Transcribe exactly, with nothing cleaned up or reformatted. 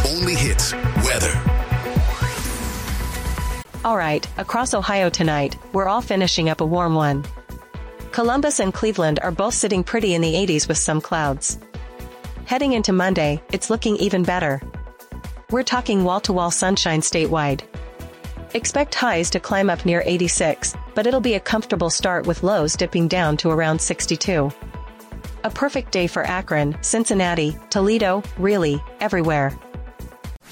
only hits weather. Alright, across Ohio tonight, we're all finishing up a warm one. Columbus and Cleveland are both sitting pretty in the eighties with some clouds. Heading into Monday, it's looking even better. We're talking wall-to-wall sunshine statewide. Expect highs to climb up near eighty-six, but it'll be a comfortable start with lows dipping down to around sixty-two. A perfect day for Akron, Cincinnati, Toledo, really, everywhere.